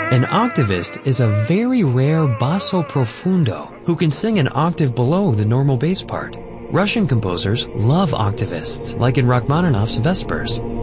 An octavist is a very rare basso profundo who can sing an octave below the normal bass part. Russian composers love octavists, like in Rachmaninoff's Vespers.